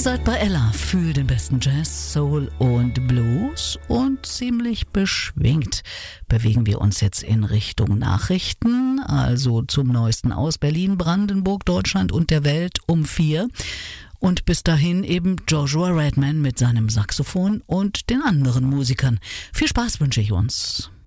seid bei Ella für den besten Jazz, Soul und Blues und ziemlich beschwingt bewegen wir uns jetzt in Richtung Nachrichten, also zum Neuesten aus Berlin, Brandenburg, Deutschland und der Welt um 4. Und bis dahin eben Joshua Redman mit seinem Saxophon und den anderen Musikern. Viel Spaß wünsche ich uns.